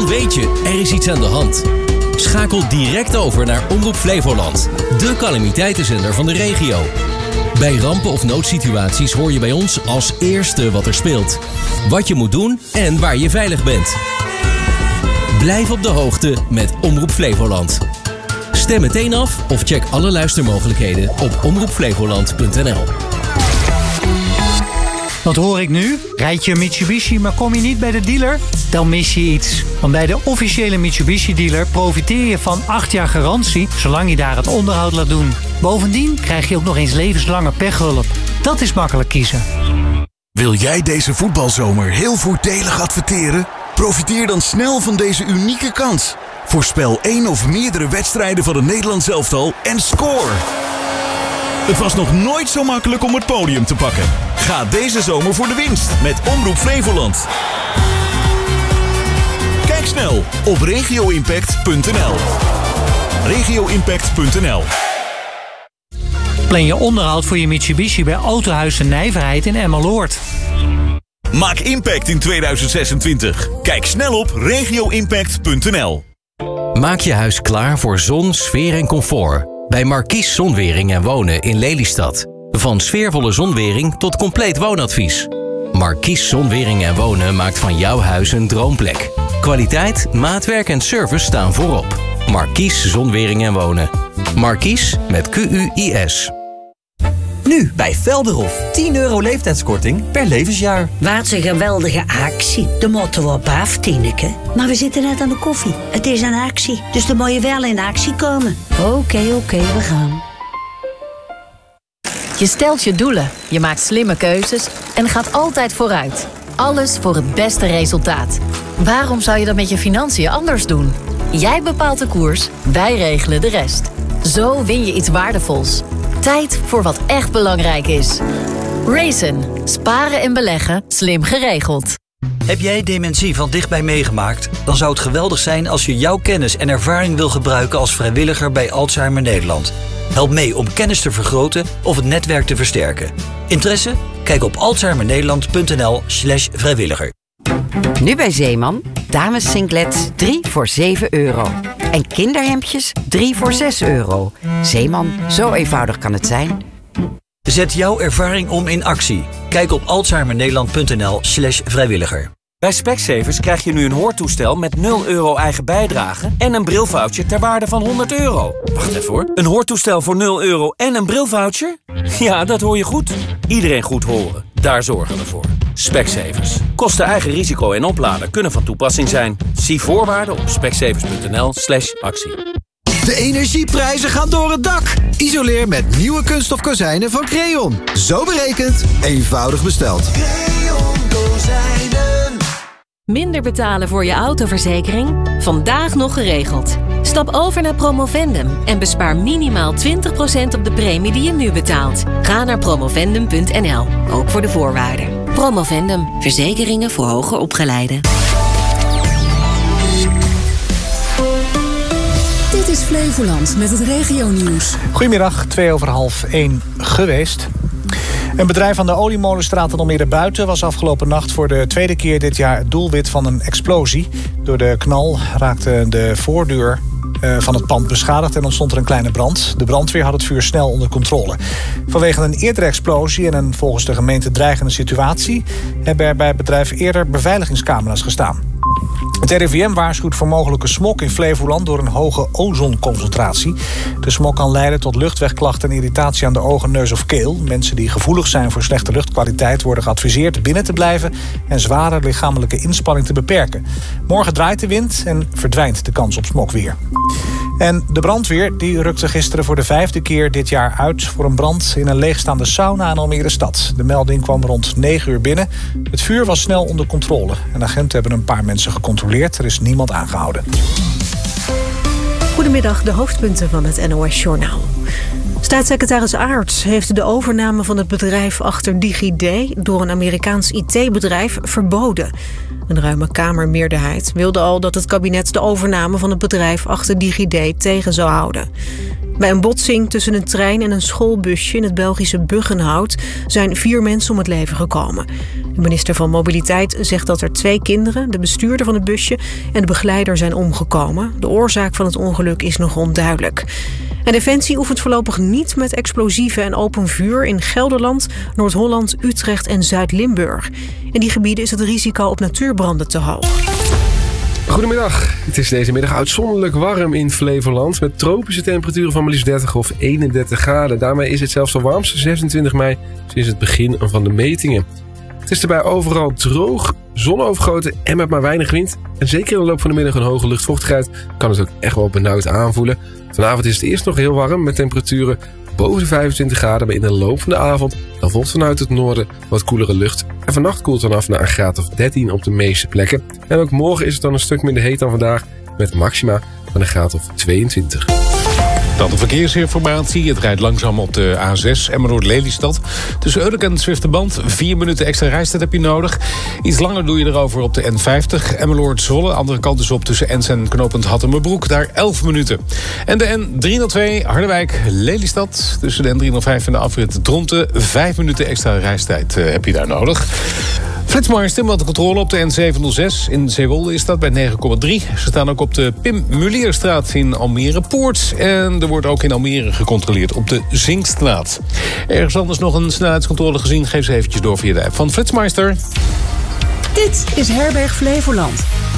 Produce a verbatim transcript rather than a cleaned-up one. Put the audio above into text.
Dan weet je, er is iets aan de hand. Schakel direct over naar Omroep Flevoland, de calamiteitenzender van de regio. Bij rampen of noodsituaties hoor je bij ons als eerste wat er speelt. Wat je moet doen en waar je veilig bent. Blijf op de hoogte met Omroep Flevoland. Stem meteen af of check alle luistermogelijkheden op omroep flevoland punt n l. Wat hoor ik nu? Rijd je een Mitsubishi, maar kom je niet bij de dealer? Dan mis je iets. Want bij de officiële Mitsubishi-dealer profiteer je van acht jaar garantie, zolang je daar het onderhoud laat doen. Bovendien krijg je ook nog eens levenslange pechhulp. Dat is makkelijk kiezen. Wil jij deze voetbalzomer heel voordelig adverteren? Profiteer dan snel van deze unieke kans. Voorspel één of meerdere wedstrijden van het Nederlands elftal en score! Het was nog nooit zo makkelijk om het podium te pakken. Ga deze zomer voor de winst met Omroep Flevoland. Kijk snel op regio impact punt n l. regio impact punt n l. Plan je onderhoud voor je Mitsubishi bij Autohuis de Nijverheid in Emmeloord. Maak impact in tweeduizend zesentwintig. Kijk snel op regio impact punt n l. Maak je huis klaar voor zon, sfeer en comfort. Bij Markies Zonwering en Wonen in Lelystad. Van sfeervolle zonwering tot compleet woonadvies. Markies Zonwering en Wonen maakt van jouw huis een droomplek. Kwaliteit, maatwerk en service staan voorop. Markies Zonwering en Wonen. Markies met Q U I S. Nu bij Velderhof. tien euro leeftijdskorting per levensjaar. Wat een geweldige actie. De moeten we op af, Tineke. Maar we zitten net aan de koffie. Het is een actie, dus dan moet je wel in actie komen. Oké, okay, oké, okay, we gaan. Je stelt je doelen, je maakt slimme keuzes en gaat altijd vooruit. Alles voor het beste resultaat. Waarom zou je dat met je financiën anders doen? Jij bepaalt de koers, wij regelen de rest. Zo win je iets waardevols. Tijd voor wat echt belangrijk is. Raisin. Sparen en beleggen. Slim geregeld. Heb jij dementie van dichtbij meegemaakt? Dan zou het geweldig zijn als je jouw kennis en ervaring wil gebruiken als vrijwilliger bij Alzheimer Nederland. Help mee om kennis te vergroten of het netwerk te versterken. Interesse? Kijk op alzheimernederland punt n l slash vrijwilliger. Nu bij Zeeman. Dames singlets drie voor zeven euro. En kinderhemdjes drie voor zes euro. Zeeman, zo eenvoudig kan het zijn. Zet jouw ervaring om in actie. Kijk op alzheimernederland punt n l slash vrijwilliger. Bij Specsavers krijg je nu een hoortoestel met nul euro eigen bijdrage en een brilvoucher ter waarde van honderd euro. Wacht even hoor. Een hoortoestel voor nul euro en een brilvoucher? Ja, dat hoor je goed. Iedereen goed horen. Daar zorgen we voor. Specsavers. Kosten eigen risico en opladen kunnen van toepassing zijn. Zie voorwaarden op specsavers punt n l slash actie. De energieprijzen gaan door het dak. Isoleer met nieuwe kunststof kozijnen van Creon. Zo berekend, eenvoudig besteld. Creon kozijnen. Minder betalen voor je autoverzekering? Vandaag nog geregeld. Stap over naar Promovendum en bespaar minimaal twintig procent op de premie die je nu betaalt. Ga naar promovendum punt n l, ook voor de voorwaarden. Promovendum, verzekeringen voor hoger opgeleiden. Dit is Flevoland met het regionieuws. Goedemiddag, twee over half één geweest. Een bedrijf aan de Oliemolenstraat in Almere Buiten was afgelopen nacht voor de tweede keer dit jaar het doelwit van een explosie. Door de knal raakte de voordeur van het pand beschadigd en ontstond er een kleine brand. De brandweer had het vuur snel onder controle. Vanwege een eerdere explosie en een volgens de gemeente dreigende situatie hebben er bij het bedrijf eerder beveiligingscamera's gestaan. Het R I V M waarschuwt voor mogelijke smog in Flevoland door een hoge ozonconcentratie. De smog kan leiden tot luchtwegklachten en irritatie aan de ogen, neus of keel. Mensen die gevoelig zijn voor slechte luchtkwaliteit worden geadviseerd binnen te blijven en zware lichamelijke inspanning te beperken. Morgen draait de wind en verdwijnt de kans op smog weer. En de brandweer die rukte gisteren voor de vijfde keer dit jaar uit voor een brand in een leegstaande sauna in Almere stad. De melding kwam rond negen uur binnen. Het vuur was snel onder controle en agenten hebben een paar mensen gecontroleerd. Er is niemand aangehouden. Goedemiddag, de hoofdpunten van het N O S-journaal. Staatssecretaris Aerts heeft de overname van het bedrijf achter DigiD door een Amerikaans I T-bedrijf verboden. Een ruime Kamermeerderheid wilde al dat het kabinet de overname van het bedrijf achter DigiD tegen zou houden. Bij een botsing tussen een trein en een schoolbusje in het Belgische Buggenhout zijn vier mensen om het leven gekomen. De minister van Mobiliteit zegt dat er twee kinderen, de bestuurder van het busje en de begeleider zijn omgekomen. De oorzaak van het ongeluk is nog onduidelijk. En Defensie oefent voorlopig niet met explosieven en open vuur in Gelderland, Noord-Holland, Utrecht en Zuid-Limburg. In die gebieden is het risico op natuurbranden te hoog. Goedemiddag. Het is deze middag uitzonderlijk warm in Flevoland met tropische temperaturen van maar liefst dertig of eenendertig graden. Daarmee is het zelfs de warmste zesentwintig mei sinds het begin van de metingen. Het is erbij overal droog, zonovergoten en met maar weinig wind. En zeker in de loop van de middag een hoge luchtvochtigheid kan het ook echt wel benauwd aanvoelen. Vanavond is het eerst nog heel warm met temperaturen boven de vijfentwintig graden. Maar in de loop van de avond dan volgt vanuit het noorden wat koelere lucht. En vannacht koelt het dan af naar een graad of dertien op de meeste plekken. En ook morgen is het dan een stuk minder heet dan vandaag met maxima van een graad of tweeëntwintig. Dan de verkeersinformatie. Het rijdt langzaam op de A zes Emmeloord-Lelystad. Tussen Urk en Zwifterband. Vier minuten extra reistijd heb je nodig. Iets langer doe je erover op de N vijftig. Emmeloord-Zwolle. Andere kant dus op tussen Ens en knooppunt Hattemerbroek. Daar elf minuten. En de N driehonderdtwee Harderwijk-Lelystad. Tussen de N driehonderdvijf en de afrit Dronten. Vijf minuten extra reistijd uh, heb je daar nodig. Flitsmeister meldt de controle op de N zevenhonderdzes. In Zeewolde is dat bij negen komma drie. Ze staan ook op de Pim Mulierstraat in Almere Poort. En er wordt ook in Almere gecontroleerd op de Zinkstraat. Ergens anders nog een snelheidscontrole gezien? Geef ze eventjes door via de app van Flitsmeister. Dit is Herberg Flevoland.